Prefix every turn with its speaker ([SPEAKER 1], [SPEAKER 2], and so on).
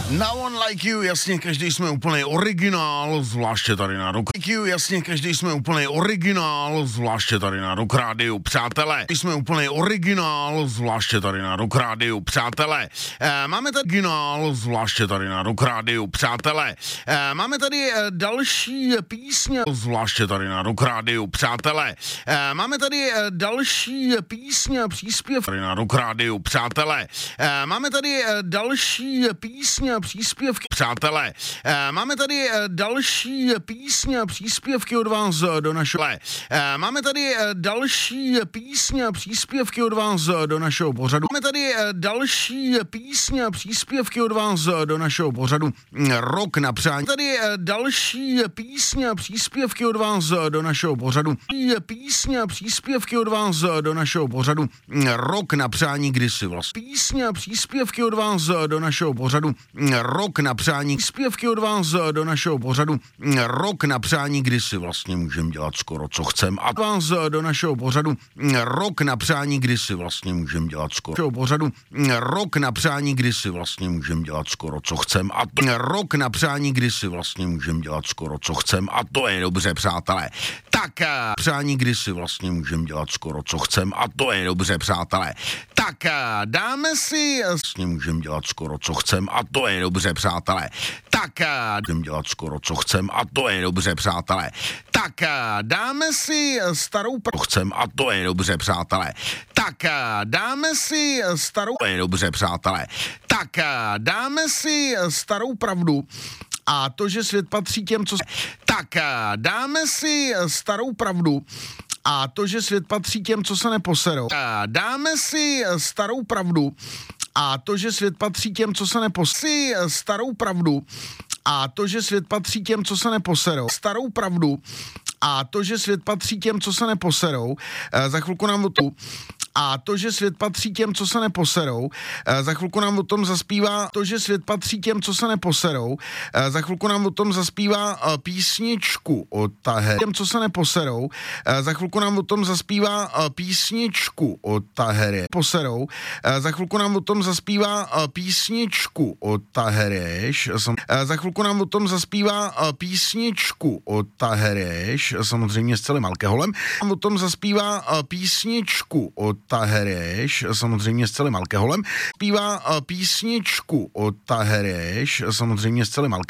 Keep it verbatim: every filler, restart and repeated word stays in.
[SPEAKER 1] Na One Like You, jasně, každý jsme úplný originál, zvláště tady na Rock Like You, jasně, každý jsme úplný originál, zvláště tady na Rock Rádiu, přátelé. Jsme úplný originál, zvláště tady na Rock Rádiu, přátelé. E, máme tady originál, zvláště tady na Rock Rádiu, přátelé. E, máme tady e, další písně, zvláště tady na Rock Rádiu, přátelé. E, máme tady e, další písně a příspěv tady na Rock Rádiu, přátelé. E, máme tady e, další písně a příspěvky, přátelé. E, máme tady e, další písně a příspěvky od vás do našeho. E, máme tady e, další písně a příspěvky od vás do našeho pořadu. Máme tady e, další písně a příspěvky od vás do našeho pořadu. Rok na přání. Tady e, další písně a příspěvky od vás do našeho pořadu. Písně a příspěvky od vás do našeho pořadu. Rok na přání kdysi vlastně. Písně a příspěvky od vás do našeho pořadu. Rok na přání. Příspěvky od vás do našeho pořadu. Rok na přání kdysi vlastně můžeme dělat skoro co chcem. A vás do našeho pořadu. Rok na přání kdysi vlastně můžeme dělat skoro pořadu. Rok na přání kdysi vlastně můžeme dělat skoro co chcem. A to rok na přání kdysi vlastně můžeme dělat skoro co chcem. A to je dobře, přátelé. Tak přání kdysi vlastně můžeme dělat skoro co chcem. A to je dobře, přátelé. Tak dáme si vlastně můžeme dělat skoro co chcem. A to je dobře, přátelé. Tak můžeme dělat skoro co chcem. A to je dobře, přátelé. Tak dáme si starou pro chcem. A to je dobře, přátelé. Tak dáme si starou to je dobře, přátelé. Tak dáme si starou pravdu. A to, že svět patří těm, co... Tak dáme si starou pravdu. A to, že svět patří těm, co se neposerou. Dáme si starou pravdu. A to, že svět patří těm, co se neposerou. Si starou pravdu. A to, že svět patří těm, co se neposerou. Starou pravdu. A to, že svět patří těm, co se neposerou. Za chvilku nám o tu. A to, že svět patří těm, co se neposerou. Za chvilku nám o tom zaspívá to, že svět patří těm, co se neposerou. Za chvilku nám o tom zaspívá písničku o tahe. Těm, co se neposerou. Za chvilku nám o tom zaspívá písničku o tahere. Poserou. Za chvilku nám o tom zaspívá písničku o tahereš. Za chvilku nám o tom zaspívá písničku o tahereš. Samozřejmě s celým alkoholem. O tom zaspívá písničku o tahereš, samozřejmě s celým alkoholem. Zpívá písničku o tahereš, samozřejmě s celým alkoholem.